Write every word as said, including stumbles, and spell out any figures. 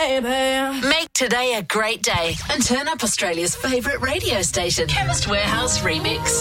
baby. Make today a great day and turn up Australia's favourite radio station, Chemist Warehouse Remix.